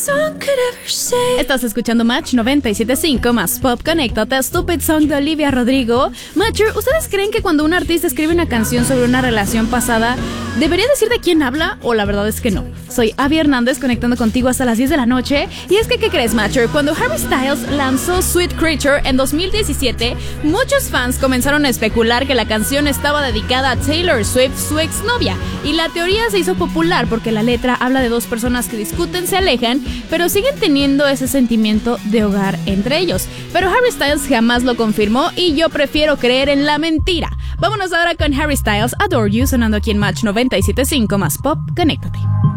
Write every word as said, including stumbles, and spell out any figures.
Estás escuchando Match noventa y siete punto cinco más Pop. Conéctate, Stupid Song de Olivia Rodrigo. Matcher, ¿ustedes creen que cuando un artista escribe una canción sobre una relación pasada, debería decir de quién habla? O la verdad es que no. Soy Abby Hernández, conectando contigo hasta las diez de la noche. Y es que, ¿qué crees, Matcher? Cuando Harry Styles lanzó Sweet Creature en dos mil diecisiete, muchos fans comenzaron a especular que la canción estaba dedicada a Taylor Swift, su exnovia. Y la teoría se hizo popular porque la letra habla de dos personas que discuten, se alejan, pero siguen teniendo ese sentimiento de hogar entre ellos. Pero Harry Styles jamás lo confirmó y yo prefiero creer en la mentira. Vámonos ahora con Harry Styles, Adore You, sonando aquí en Match noventa y siete punto cinco más Pop. Conéctate.